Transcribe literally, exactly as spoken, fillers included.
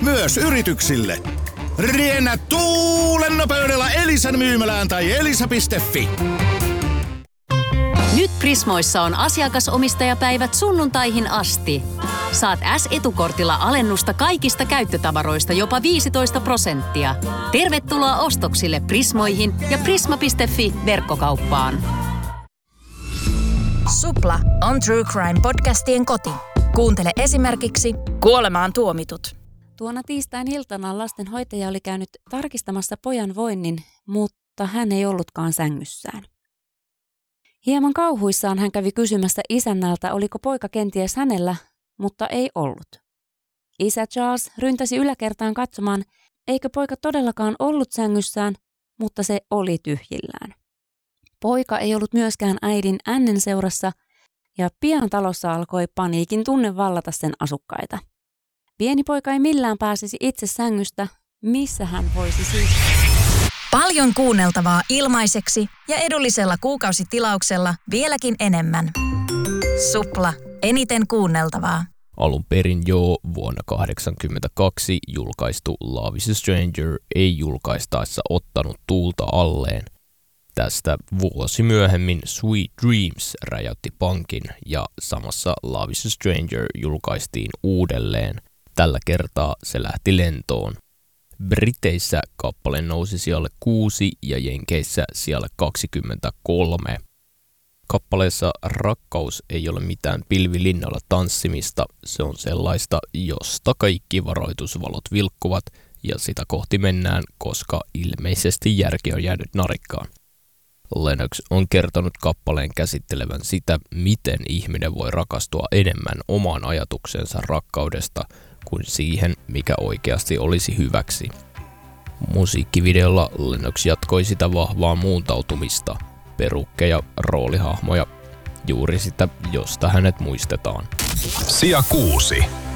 Myös yrityksille. Riennä tuulen nopeudella Elisan myymälään tai elisa piste fi. Nyt Prismoissa on asiakasomistajapäivät sunnuntaihin asti. Saat S-etukortilla alennusta kaikista käyttötavaroista jopa viisitoista prosenttia. Tervetuloa ostoksille Prismoihin ja prisma piste fi verkkokauppaan. Supla on True Crime podcastien koti. Kuuntele esimerkiksi Kuolemaan tuomitut. Tuona tiistain iltana lastenhoitaja oli käynyt tarkistamassa pojan voinnin, mutta hän ei ollutkaan sängyssään. Hieman kauhuissaan hän kävi kysymässä isännältä, oliko poika kenties hänellä, mutta ei ollut. Isä Charles ryntäsi yläkertaan katsomaan, eikö poika todellakaan ollut sängyssään, mutta se oli tyhjillään. Poika ei ollut myöskään äidin ännen seurassa, ja pian talossa alkoi paniikin tunne vallata sen asukkaita. Pieni poika ei millään pääsisi itse sängystä, missä hän voisi siis. Paljon kuunneltavaa ilmaiseksi ja edullisella kuukausitilauksella vieläkin enemmän. Supla. Eniten kuunneltavaa. Alun perin jo vuonna tuhatyhdeksänsataakahdeksankymmentäkaksi julkaistu Love is a Stranger ei julkaistaessa ottanut tuulta alleen. Tästä vuosi myöhemmin Sweet Dreams räjäytti pankin ja samassa Love is a Stranger julkaistiin uudelleen. Tällä kertaa se lähti lentoon. Briteissä kappale nousi sijalle kuusi ja Jenkeissä sijalle kaksikymmentäkolme. Kappaleessa rakkaus ei ole mitään pilvilinnalla tanssimista, se on sellaista, josta kaikki varoitusvalot vilkkuvat ja sitä kohti mennään, koska ilmeisesti järki on jäänyt narikkaan. Lennox on kertonut kappaleen käsittelevän sitä, miten ihminen voi rakastua enemmän omaan ajatuksensa rakkaudesta kuin siihen, mikä oikeasti olisi hyväksi. Musiikkivideolla Lennox jatkoi sitä vahvaa muuntautumista, perukkeja, roolihahmoja, juuri sitä, josta hänet muistetaan. Sija kuusi.